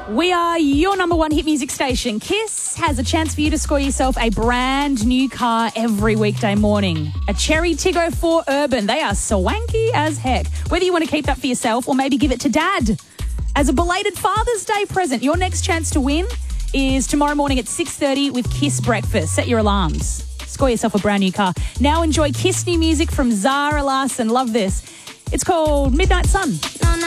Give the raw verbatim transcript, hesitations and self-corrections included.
We are your number one hit music station. Kiss has a chance for you to score yourself a brand new car every weekday morning. A Cherry Tiggo four Urban. They are swanky as heck. Whether you want to keep that for yourself or maybe give it to Dad as a belated Father's Day present, your next chance to win is tomorrow morning at six thirty with Kiss Breakfast. Set your alarms. Score yourself a brand new car. Now enjoy Kiss new music from Zara Larsson. Love this. It's called Midnight Sun.